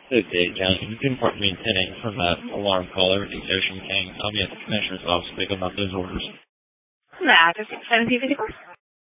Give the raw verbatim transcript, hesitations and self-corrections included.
Good day, John. You can report me ten eight from that alarm call. Everything's Ocean King. I'll be at the commissioner's office to pick up those orders. The address is seventeen fifty-four.